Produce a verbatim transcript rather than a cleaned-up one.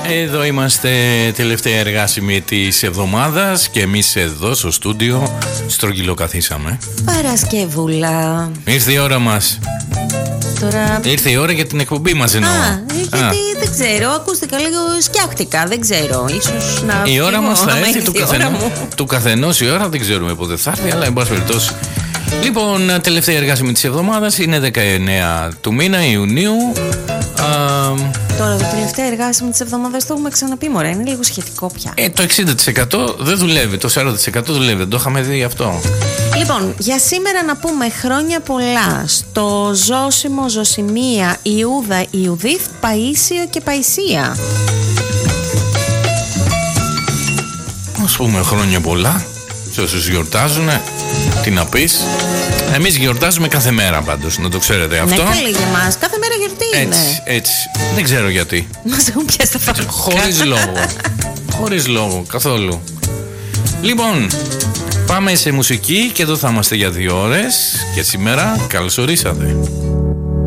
Εδώ είμαστε, τελευταία εργάσιμη της εβδομάδας και εμείς εδώ στο στούντιο στρογγυλοκαθίσαμε. Παρασκευούλα. Ήρθε η ώρα μας. Τώρα... Ήρθε η ώρα για την εκπομπή μας εννοώ. Α, γιατί Α. δεν ξέρω, ακούστηκα λίγο, σκιάχτηκα, δεν ξέρω, ίσως να... Η ώρα μας θα έρθει, του, καθενό, του καθενός η ώρα, δεν ξέρουμε πότε θα έρθει, αλλά εν πάση περιπτώσει. Λοιπόν, τελευταία εργάσιμη της εβδομάδας είναι δεκαεννέα του μήνα Ιουνίου. Α, Τώρα το τελευταίο εργάσιμο της εβδομάδας το έχουμε ξαναπεί, μωρέ, είναι λίγο σχετικό πια. Ε, το εξήντα τοις εκατό δεν δουλεύει, το σαράντα τοις εκατό δουλεύει, δεν το είχαμε δει αυτό. Λοιπόν, για σήμερα να πούμε χρόνια πολλά στο Ζώσιμο, Ζωσιμία, Ιούδα, Ιουδίθ, Παΐσιο και Παϊσία. Ας πούμε χρόνια πολλά σε όσους γιορτάζουν, τι να πεις. Εμείς γιορτάζουμε κάθε μέρα πάντως, να το ξέρετε αυτό. Ναι, καλή για μας, κάθε μέρα γιορτή είναι. Έτσι, έτσι, δεν ξέρω γιατί. Μας έχουν πιάσει τα φαγητά. Χωρίς λόγο, χωρίς λόγο, καθόλου. Λοιπόν, πάμε σε μουσική και εδώ θα είμαστε για δύο ώρες. Και σήμερα καλώς ορίσατε.